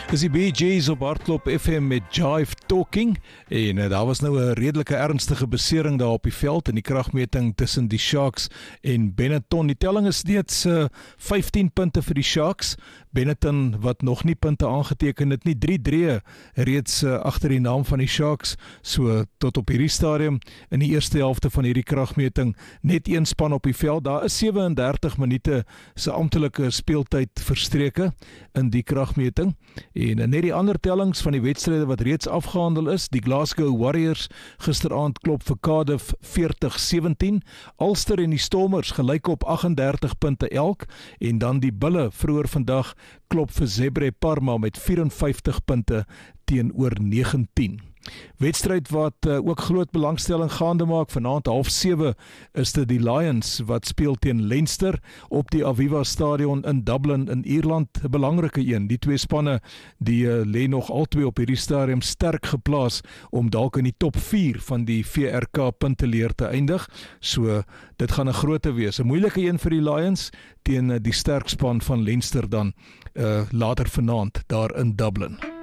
Dis die Bee Gees op Hardklop FM met Jive Talking en daar was nou 'n redelike ernstige besering daar op die veld in die kragmeting tussen die Sharks en Benetton. Die telling is steeds 15 punte vir die Sharks. Benetton wat nog nie punte aangeteken het nie, 3-3 reeds agter die naam van die Sharks. So tot op hierdie stadium in die eerste helfte van hierdie kragmeting net een span op die veld. Daar is 37 minute se amptelike speeltyd verstreke in die kragmeting. En net die ander tellings van die wedstryde wat reeds afgehandel is, die Glasgow Warriors gisteraand klop vir Cardiff 40-17, Ulster en die Stormers gelyk op 38 punte elk, en dan die Bulle vroeër vandag klop vir Zebre Parma met 54 punte teenoor 19. Wedstryd wat ook groot belangstelling gaande maak, vanaand 7:30 is dit die Lions wat speel teen Leinster op die Aviva Stadion in Dublin in Ierland. 'n Belangrike een. Die twee spanne die lê nog albei op hierdie stadium sterk geplaas om dalk in die top 4 van die VRK punteleer te eindig. So dit gaan 'n groote wees. 'n Moeilike een vir die Lions teen die sterk span van Leinster dan later vanaand daar in Dublin.